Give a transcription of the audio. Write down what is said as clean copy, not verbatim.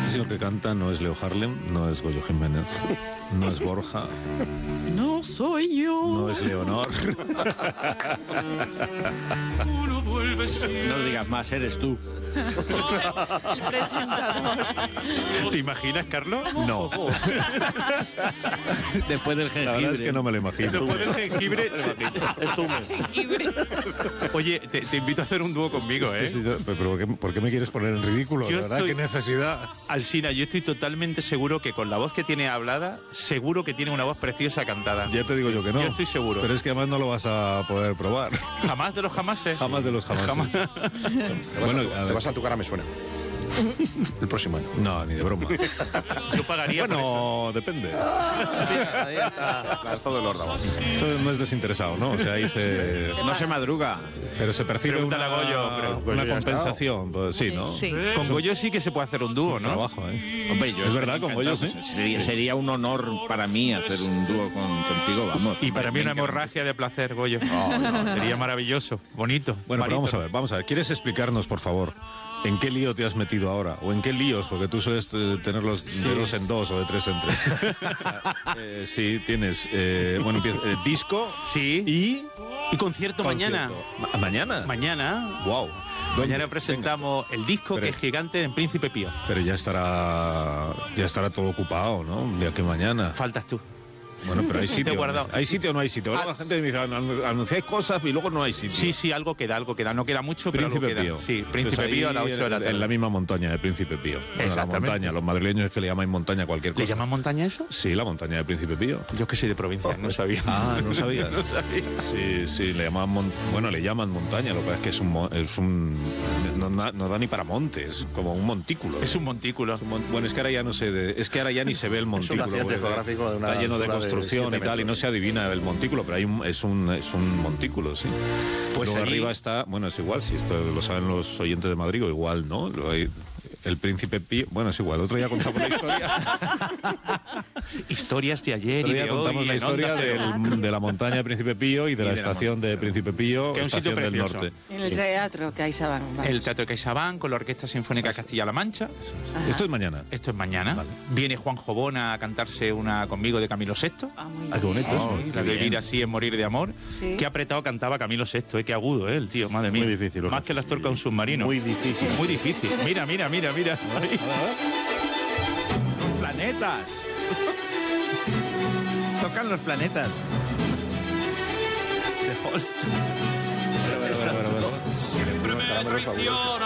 Sí, lo que canta no es Leo Harlem, no es Goyo Jiménez, no es Borja. No soy yo. No es Leonor. No digas más, eres tú. El presentador. ¿Te imaginas, Carlos? No. Después del La jengibre. verdad es que no me lo imagino. Después del jengibre... Oye, te invito a hacer un dúo conmigo, ¿eh? Sí, pero ¿por qué me quieres poner en ridículo? Yo La verdad, estoy- qué necesidad. Alsina, yo estoy totalmente seguro que con la voz que tiene hablada, seguro que tiene una voz preciosa cantada. Ya te digo yo que no. Yo estoy seguro. Pero es que además no lo vas a poder probar. Jamás de los jamases. Jamás de los jamases. Jamás. Bueno, Te vas a tu cara, me suena. El próximo año. no, ni de broma. Yo pagaría por eso. Bueno, depende. Ahí está. Lanzado de los rabos. Eso no es desinteresado, ¿no? O sea, ahí se... No se madruga. Pero se percibe Pregúntale a Goyo, pero una Goyo ya ha compensación. Pues sí, ¿no? Sí. Con Goyo sí que se puede hacer un dúo, ¿no? Trabajo, ¿eh? Hombre, yo Es estoy verdad, con Goyo, encantado, sí. pues, sería un honor para mí hacer un dúo contigo, vamos. Y para mí Me una encanta. hemorragia de placer, Goyo. Sería maravilloso, bonito. Bueno, pero barítono. vamos a ver. ¿Quieres explicarnos, por favor, en qué lío te has metido ahora? ¿O en qué líos? Porque tú sueles tener los de 2 en 2 o de 3 en 3. Sí, tienes, bueno, disco Sí. Y concierto mañana. ¿Mañana? Mañana. Wow. Mañana presentamos el disco Pero- que es gigante en Príncipe Pío. Pero ya estará todo ocupado, ¿no? De aquí a mañana. Faltas tú. Bueno, pero hay sitio. guardado. ¿Hay sitio o no hay sitio? Ahora Ah. la gente me dice, anunciáis cosas y luego no hay sitio. Sí, algo queda. No queda mucho, pero algo Príncipe queda. Pío. Sí, Pues Príncipe ahí Pío a las 8 de la tarde. En la misma montaña de Príncipe Pío. Bueno, la Exactamente. montaña. Los madrileños es que le llaman montaña a cualquier cosa. ¿Le llaman montaña eso? Sí, la montaña de Príncipe Pío. Yo que soy de provincia, no sabía. Ah, ¿no sabías? No sabía. Sí, le llaman le llaman montaña, lo que pasa es que es un no da ni para montes, como un montículo. Es un montículo. Bueno, es que ahora ya no sé, es que ahora ya ni se ve el montículo. accidente porque geográfico de una está lleno de altura de construcción 7 y tal, y no metros. se adivina el montículo, pero es un montículo, sí. Pues Luego allí- arriba está, bueno, es igual, si esto lo saben los oyentes de Madrid, o igual, ¿no? El Príncipe Pío, bueno, es igual, otro día contamos la historia. Historias de ayer Otro y día de contamos hoy. la en historia Onda Cero. de la montaña de Príncipe Pío y de la de la estación de Príncipe Pío, Que es un sitio estación del precioso. norte. En el teatro CaixaBank. vamos. El Teatro de CaixaBank con la Orquesta Sinfónica Castilla-La Mancha. Esto es mañana. Esto es mañana. Viene Juan Jobona a cantarse una conmigo de Camilo VI. Ah, muy Ah, qué bonito. bien. es. La de vivir así es morir de amor. Sí. Qué apretado cantaba Camilo VI, qué agudo, el tío, madre mía. Muy difícil, Más que las torcas de un submarino. Muy difícil. Muy difícil. Mira. Ahí. Los planetas. Tocan los planetas. De Holst. Bueno. Siempre me traiciona.